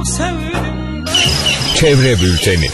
Çevre Bülteni.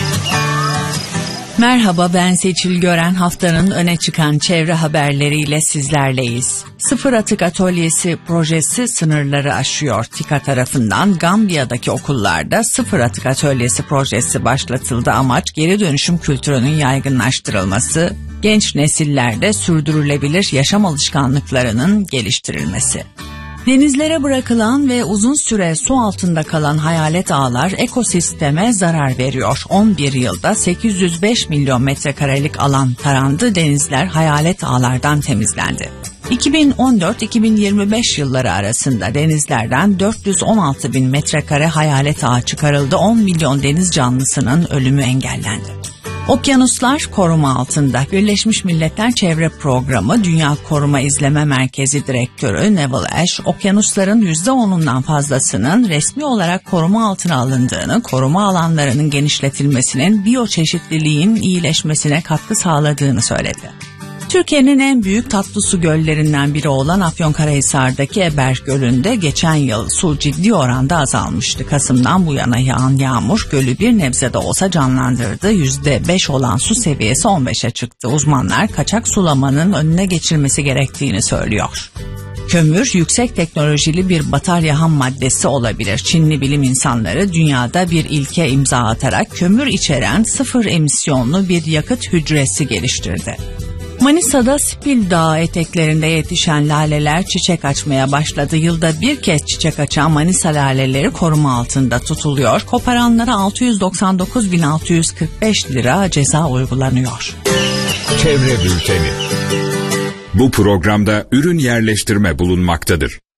Merhaba, ben Seçil Gören. Haftanın öne çıkan çevre haberleriyle sizlerleyiz. Sıfır Atık Atölyesi projesi sınırları aşıyor. TİKA tarafından Gambiya'daki okullarda Sıfır Atık Atölyesi projesi başlatıldı. Amaç geri dönüşüm kültürünün yaygınlaştırılması, genç nesillerde sürdürülebilir yaşam alışkanlıklarının geliştirilmesi. Denizlere bırakılan ve uzun süre su altında kalan hayalet ağlar ekosisteme zarar veriyor. 11 yılda 805 milyon metrekarelik alan tarandı, denizler hayalet ağlardan temizlendi. 2014-2025 yılları arasında denizlerden 416 bin metrekare hayalet ağı çıkarıldı, 10 milyon deniz canlısının ölümü engellendi. Okyanuslar koruma altında. Birleşmiş Milletler Çevre Programı Dünya Koruma İzleme Merkezi Direktörü Neville Ash, okyanusların %10'undan fazlasının resmi olarak koruma altına alındığını, koruma alanlarının genişletilmesinin biyoçeşitliliğin iyileşmesine katkı sağladığını söyledi. Türkiye'nin en büyük tatlı su göllerinden biri olan Afyonkarahisar'daki Eber Gölü'nde geçen yıl su ciddi oranda azalmıştı. Kasım'dan bu yana yağan yağmur gölü bir nebze de olsa canlandırdı. %5 olan su seviyesi 15'e çıktı. Uzmanlar kaçak sulamanın önüne geçilmesi gerektiğini söylüyor. Kömür yüksek teknolojili bir batarya ham maddesi olabilir. Çinli bilim insanları dünyada bir ilke imza atarak kömür içeren sıfır emisyonlu bir yakıt hücresi geliştirdi. Manisa'da Spil Dağı eteklerinde yetişen laleler çiçek açmaya başladı. Yılda bir kez çiçek açan Manisa laleleri koruma altında tutuluyor. Koparanlara 699.645 lira ceza uygulanıyor. Çevre Bülteni. Bu programda ürün yerleştirme bulunmaktadır.